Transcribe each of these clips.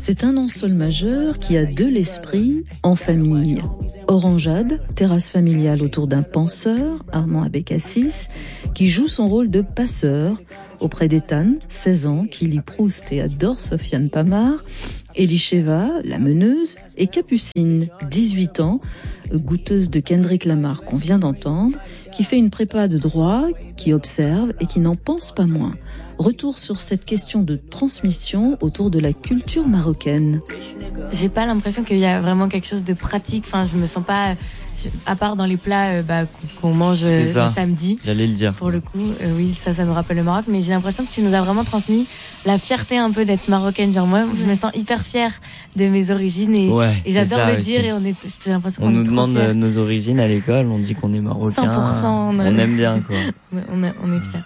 C'est un nom sol majeur qui a de l'esprit en famille. Orangeade, terrasse familiale autour d'un penseur, Armand Abécassis, qui joue son rôle de passeur auprès d'Ethan, 16 ans, qui lit Proust et adore Sofiane Pamar, Elisheva, la meneuse, et Capucine, 18 ans, goûteuse de Kendrick Lamar qu'on vient d'entendre, qui fait une prépa de droit, qui observe et qui n'en pense pas moins. Retour sur cette question de transmission autour de la culture marocaine. J'ai pas l'impression qu'il y a vraiment quelque chose de pratique. Enfin, je me sens pas, à part dans les plats qu'on mange le samedi. J'allais le dire. Pour le coup, oui, ça nous rappelle le Maroc. Mais j'ai l'impression que tu nous as vraiment transmis la fierté un peu d'être marocaine. Genre moi, je me sens hyper fière de mes origines et j'adore le dire. Et j'ai l'impression qu'on nous demande nos origines à l'école. On dit qu'on est marocain. 100%. On aime bien quoi. on est fiers.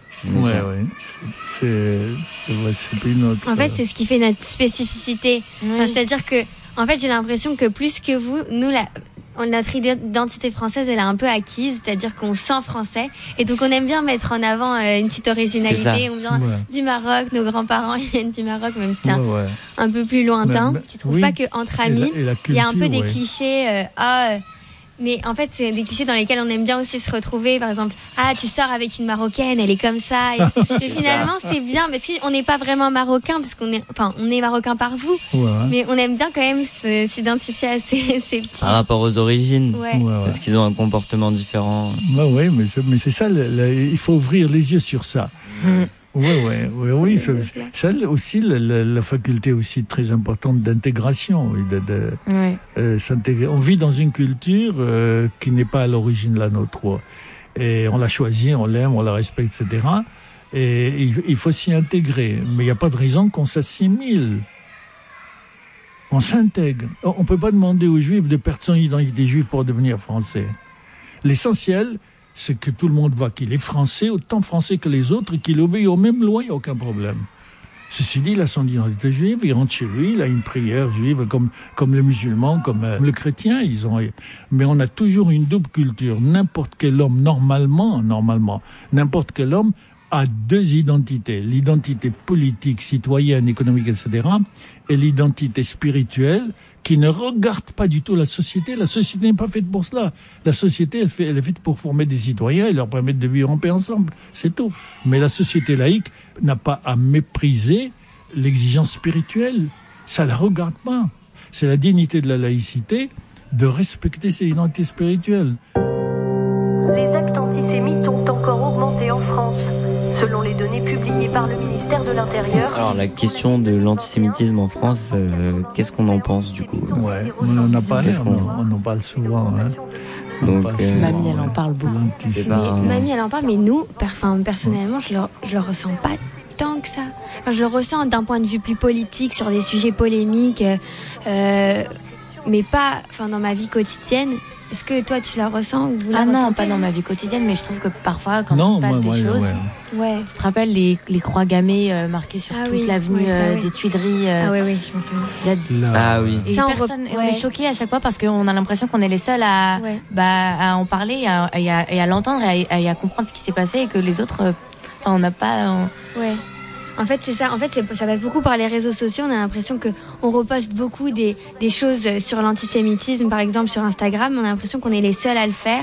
C'est une autre. En fait, c'est ce qui fait notre spécificité. Oui. Enfin, c'est-à-dire que, en fait, j'ai l'impression que plus que vous, nous, notre identité française, elle est un peu acquise, c'est-à-dire qu'on sent français. Et donc, on aime bien mettre en avant une petite originalité. On vient du Maroc, nos grands-parents viennent du Maroc, même si c'est un peu plus lointain. Tu trouves pas qu'entre amis, il y a un peu des clichés, mais en fait, c'est des clichés dans lesquels on aime bien aussi se retrouver. Par exemple, tu sors avec une Marocaine, elle est comme ça. Et finalement, c'est bien, parce qu'on n'est pas vraiment marocain, parce on est marocain par vous. Mais on aime bien quand même s'identifier à ces petits. Par rapport aux origines. Parce qu'ils ont un comportement différent. Mais c'est ça, il faut ouvrir les yeux sur ça. Oui. Ça aussi, la faculté aussi très importante d'intégration. S'intégrer. On vit dans une culture qui n'est pas à l'origine la nôtre. Et on l'a choisie, on l'aime, on la respecte, etc. Et il faut s'y intégrer. Mais il n'y a pas de raison qu'on s'assimile. On s'intègre. On ne peut pas demander aux Juifs de perdre son identité juive pour devenir français. L'essentiel, c'est que tout le monde voit qu'il est français, autant français que les autres, et qu'il obéit aux mêmes lois, il n'y a aucun problème. Ceci dit, il a son identité juive, il rentre chez lui, il a une prière juive, comme les musulmans, comme le chrétien, mais on a toujours une double culture. N'importe quel homme, normalement, n'importe quel homme a deux identités. L'identité politique, citoyenne, économique, etc., et l'identité spirituelle, qui ne regarde pas du tout la société. La société n'est pas faite pour cela. La société, elle est faite pour former des citoyens et leur permettre de vivre en paix ensemble. C'est tout. Mais la société laïque n'a pas à mépriser l'exigence spirituelle. Ça la regarde pas. C'est la dignité de la laïcité de respecter ses identités spirituelles. Les actes antisémites ont encore augmenté en France. Selon les données publiées par le ministère de l'Intérieur. Alors la question de l'antisémitisme en France, qu'est-ce qu'on en pense du coup ? On en a parlé, on en parle souvent. Donc, Mamie, elle en parle beaucoup. Mamie, elle en parle, mais nous, personnellement, je le ressens pas tant que ça. Enfin, je le ressens d'un point de vue plus politique, sur des sujets polémiques, mais pas dans ma vie quotidienne. Est-ce que toi tu la ressens ou vous la ressentez ? Non, pas dans ma vie quotidienne, mais je trouve que parfois quand il se passe des choses, tu te rappelles les croix gammées marquées sur toute l'avenue des Tuileries. Oui, je m'en souviens. Et on est choqués à chaque fois parce qu'on a l'impression qu'on est les seuls à en parler, et à l'entendre et à comprendre ce qui s'est passé, et que les autres, on n'a pas. En fait, c'est ça. En fait, ça passe beaucoup par les réseaux sociaux. On a l'impression que on reposte beaucoup des choses sur l'antisémitisme, par exemple sur Instagram. On a l'impression qu'on est les seuls à le faire.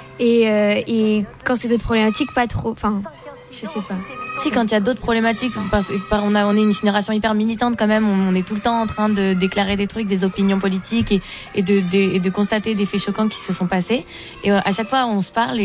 Et quand c'est d'autres problématiques, pas trop. Enfin, je sais pas. Si, quand il y a d'autres problématiques, parce qu'on est une génération hyper militante quand même. On est tout le temps en train de déclarer des trucs, des opinions politiques et de constater des faits choquants qui se sont passés. Et à chaque fois, on se parle.